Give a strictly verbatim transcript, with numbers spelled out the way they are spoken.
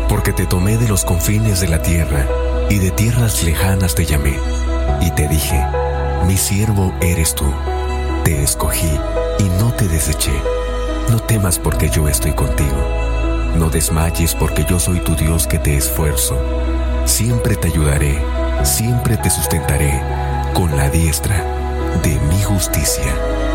Porque te tomé de los confines de la tierra, y de tierras lejanas te llamé, y te dije, mi siervo eres tú. Te escogí y no te deseché. No temas porque yo estoy contigo. No desmayes porque yo soy tu Dios que te esfuerzo. Siempre te ayudaré, siempre te sustentaré con la diestra de mi justicia.